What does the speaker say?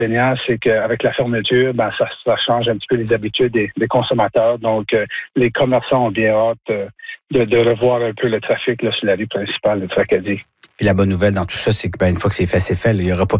inconvénient, c'est qu'avec la fermeture, ça change un petit peu les habitudes des consommateurs. Donc, les commerçants ont bien hâte de revoir un peu le trafic là, sur la rue principale de Tracadie. Puis la bonne nouvelle dans tout ça, c'est que une fois que c'est fait, il y aura pas.